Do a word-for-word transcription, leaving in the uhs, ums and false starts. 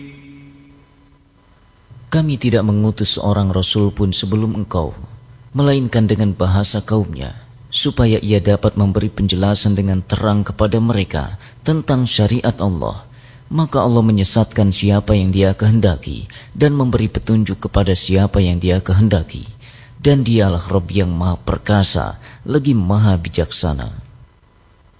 Kami tidak mengutus seorang Rasul pun sebelum engkau, melainkan dengan bahasa kaumnya, supaya ia dapat memberi penjelasan dengan terang kepada mereka tentang syariat Allah. Maka Allah menyesatkan siapa yang Dia kehendaki dan memberi petunjuk kepada siapa yang Dia kehendaki. Dan Dialah Rabb yang Maha Perkasa, lagi Maha Bijaksana.